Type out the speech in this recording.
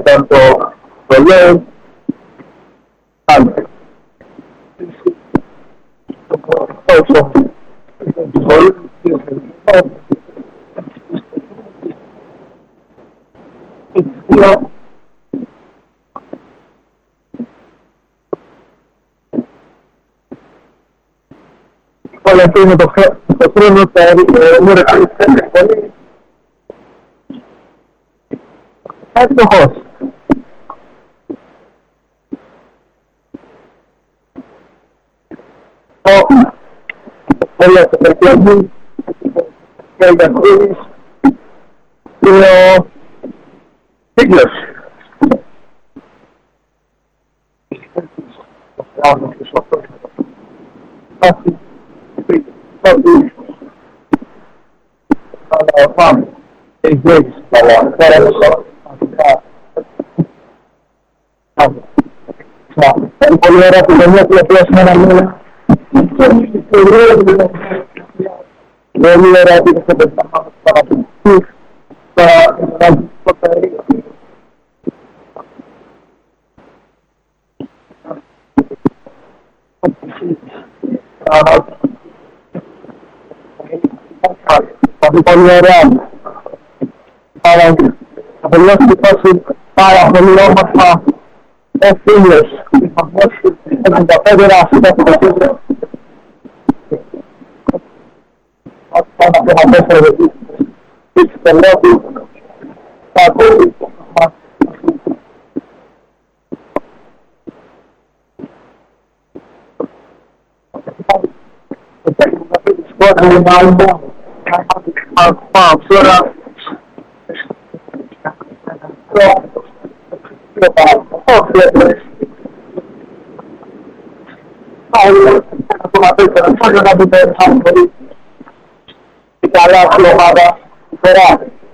όταν το λέω, όλα αυτό είναι το χρόνο τα μου ρεκαλιστές πολύ εύστοχος. Όλα τα παιδιά μου και οι καθόλους είναι ο Τίγλος. Πάμε. Εγγύης, καλά. Τώρα είναι πολύ ωραία που δεν έχει απλώσουμε ένα μήνα. Πολύ ωραία που δεν θα παραπληκτούς στα περίγραφα. Θα δει πολύ ωραία. Θα τελειώσει η φάση πάρα πολύ όμορφα. Φίλος, θα δώσει 75 ράσιτα που θα δώσει. Αυτά τα πράγματα δεν είναι τελειώσει. Θα ακούσει. Καλά,